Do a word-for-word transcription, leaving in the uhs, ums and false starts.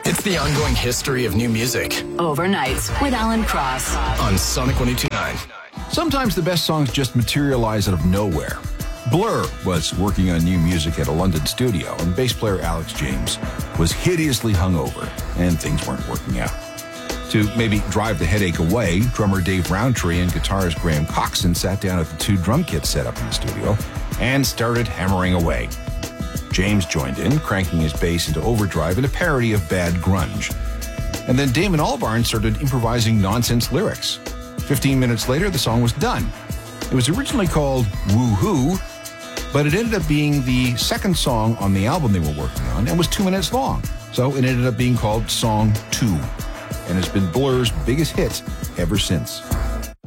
It's the ongoing history of new music. Overnights with Alan Cross. On Sonic one oh two point nine. Sometimes the best songs just materialize out of nowhere. Blur was working on new music at a London studio, and bass player Alex James was hideously hungover, and things weren't working out. To maybe drive the headache away, drummer Dave Roundtree and guitarist Graham Coxon sat down at the two drum kits set up in the studio and started hammering away. James joined in, cranking his bass into overdrive in a parody of bad grunge. And then Damon Albarn started improvising nonsense lyrics. Fifteen minutes later, the song was done. It was originally called Woo-Hoo, but it ended up being the second song on the album they were working on and was two minutes long. So it ended up being called Song two, and has been Blur's biggest hit ever since.